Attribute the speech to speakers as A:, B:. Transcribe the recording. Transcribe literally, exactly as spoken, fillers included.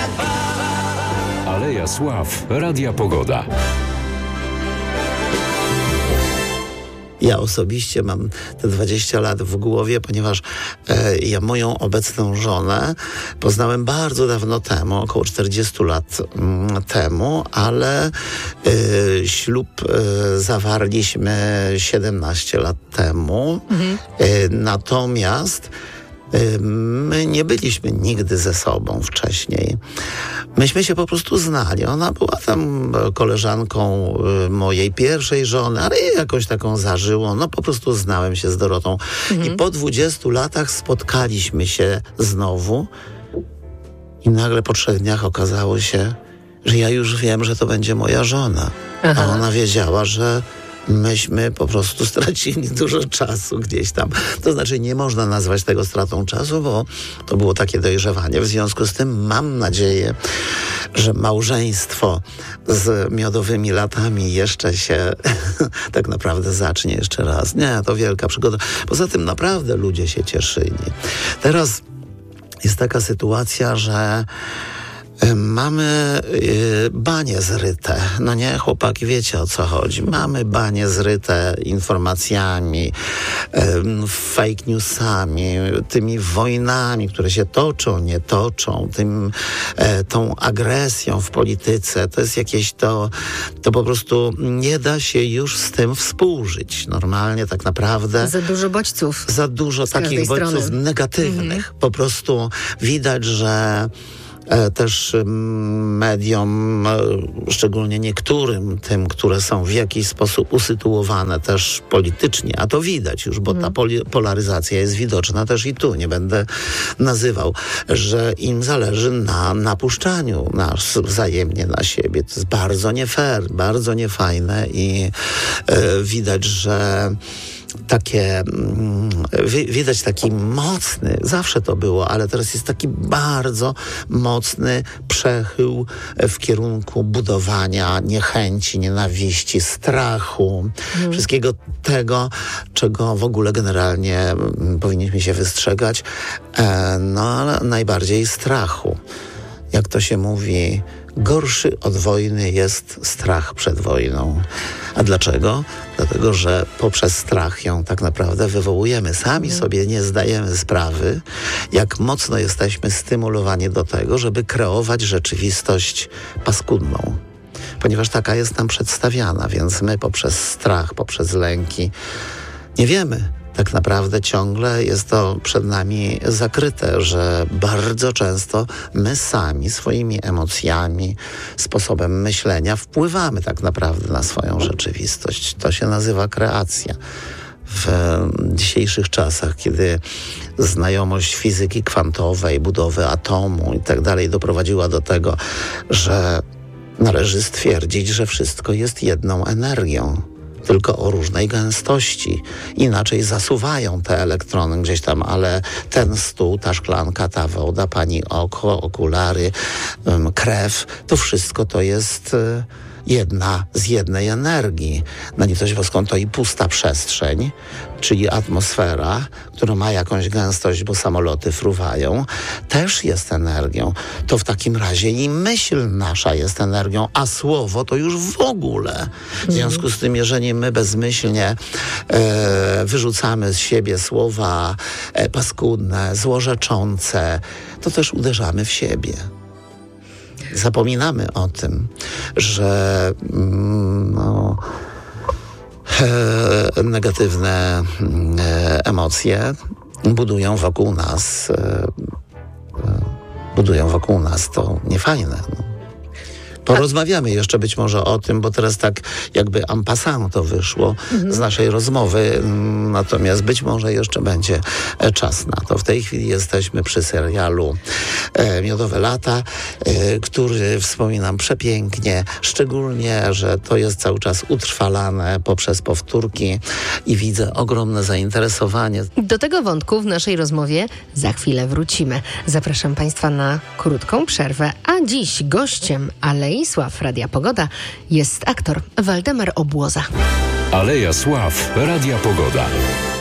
A: Aleja Sław, Radia Pogoda.
B: Ja osobiście mam te dwadzieścia lat w głowie, ponieważ e, ja moją obecną żonę poznałem bardzo dawno temu, około czterdzieści lat mm, temu, ale e, ślub e, zawarliśmy siedemnaście lat temu. Mhm. E, natomiast my nie byliśmy nigdy ze sobą wcześniej. Myśmy się po prostu znali. Ona była tam koleżanką mojej pierwszej żony, ale jakąś taką zażyłą. No po prostu znałem się z Dorotą. Mhm. I po dwudziestu latach spotkaliśmy się znowu i nagle po trzech dniach okazało się, że ja już wiem, że to będzie moja żona. Aha. A ona wiedziała, że myśmy po prostu stracili dużo czasu gdzieś tam. To znaczy nie można nazwać tego stratą czasu, bo to było takie dojrzewanie. W związku z tym mam nadzieję, że małżeństwo z miodowymi latami jeszcze się tak naprawdę zacznie jeszcze raz. Nie, to wielka przygoda. Poza tym naprawdę ludzie się cieszyli. Teraz jest taka sytuacja, że mamy y, banie zryte. No nie, chłopaki, wiecie o co chodzi. Mamy banie zryte informacjami, y, fake newsami, tymi wojnami, które się toczą, nie toczą, tym, y, tą agresją w polityce. To jest jakieś to, to po prostu nie da się już z tym współżyć. Normalnie tak naprawdę.
C: Za dużo bodźców.
B: Za dużo takich bodźców
C: strony.
B: negatywnych. Mhm. Po prostu widać, że też mediom, szczególnie niektórym, tym, które są w jakiś sposób usytuowane też politycznie, a to widać już, bo ta poli- polaryzacja jest widoczna też i tu, nie będę nazywał, że im zależy na napuszczaniu nas wzajemnie na siebie. To jest bardzo nie fair, bardzo niefajne i e, widać, że takie, widać taki mocny, zawsze to było, ale teraz jest taki bardzo mocny przechył w kierunku budowania niechęci, nienawiści, strachu, mm. wszystkiego tego, czego w ogóle generalnie powinniśmy się wystrzegać, no ale najbardziej strachu. Jak to się mówi, gorszy od wojny jest strach przed wojną. A dlaczego? Dlatego, że poprzez strach ją tak naprawdę wywołujemy. Sami mm. sobie nie zdajemy sprawy, jak mocno jesteśmy stymulowani do tego, żeby kreować rzeczywistość paskudną. Ponieważ taka jest nam przedstawiana, więc my poprzez strach, poprzez lęki nie wiemy. Tak naprawdę ciągle jest to przed nami zakryte, że bardzo często my sami swoimi emocjami, sposobem myślenia wpływamy tak naprawdę na swoją rzeczywistość. To się nazywa kreacja. W dzisiejszych czasach, kiedy znajomość fizyki kwantowej, budowy atomu i tak dalej doprowadziła do tego, że należy stwierdzić, że wszystko jest jedną energią, tylko o różnej gęstości. Inaczej zasuwają te elektrony gdzieś tam, ale ten stół, ta szklanka, ta woda, pani oko, okulary, um, krew, to wszystko to jest y, jedna z jednej energii. Na litość boską to i pusta przestrzeń, czyli atmosfera, która ma jakąś gęstość, bo samoloty fruwają, też jest energią. To w takim razie i myśl nasza jest energią, a słowo to już w ogóle. W związku z tym, jeżeli my bezmyślnie e, wyrzucamy z siebie słowa e, paskudne, złorzeczące, to też uderzamy w siebie. Zapominamy o tym, że mm, no, e, negatywne e, emocje budują wokół nas e, e, budują wokół nas to niefajne. No. Porozmawiamy jeszcze być może o tym, bo teraz tak jakby en passant to wyszło mhm. z naszej rozmowy, natomiast być może jeszcze będzie czas na to. W tej chwili jesteśmy przy serialu e, Miodowe lata, e, który wspominam przepięknie, szczególnie, że to jest cały czas utrwalane poprzez powtórki i widzę ogromne zainteresowanie.
C: Do tego wątku w naszej rozmowie za chwilę wrócimy. Zapraszam Państwa na krótką przerwę, a dziś gościem Alei Sław Radia Pogoda jest aktor Waldemar Obłoza.
A: Aleja Sław Radia Pogoda.